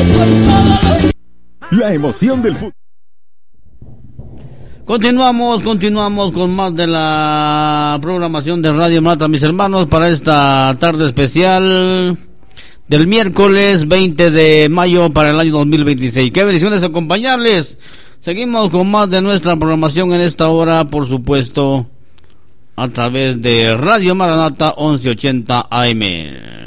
La emoción del fútbol. Continuamos con más de la programación de Radio Mata, mis hermanos, para esta tarde especial del miércoles 20 de mayo para el año 2026. Qué bendiciones acompañarles. Seguimos con más de nuestra programación en esta hora, por supuesto, a través de Radio Maranata 1180 AM.